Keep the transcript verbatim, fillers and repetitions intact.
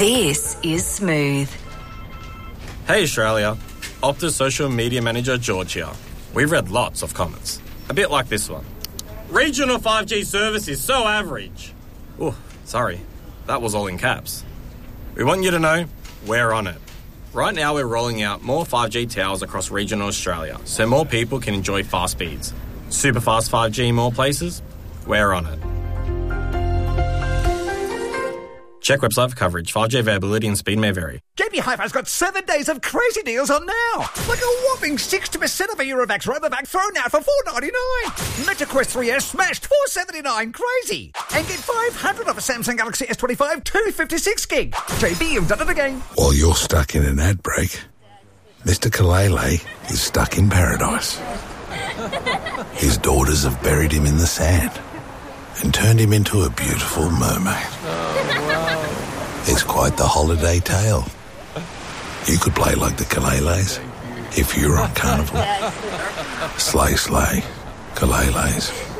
This is Smooth. Hey Australia, Optus social media manager George here. We've read lots of comments, a bit like this one. Regional five G service is so average. Oh, sorry, that was all in caps. We want you to know we're on it. Right now we're rolling out more five G towers across regional Australia so more people can enjoy fast speeds. Super fast five G in more places? We're on it. Check website for coverage. five G availability and speed may vary. J B Hi-Fi's got seven days of crazy deals on now. Like a whopping sixty percent of a Eurovax Robovac thrown out for four dollars ninety-nine. MetaQuest three S smashed four dollars seventy-nine. Crazy. And get five hundred off a Samsung Galaxy S twenty-five two fifty-six gig. J B, you've done it again. While you're stuck in an ad break, Mister Kalele is stuck in paradise. His daughters have buried him in the sand and turned him into a beautiful mermaid. It's quite the holiday tale. You could play like the Kaleles if you were on Carnival. Slay, slay, Kaleles.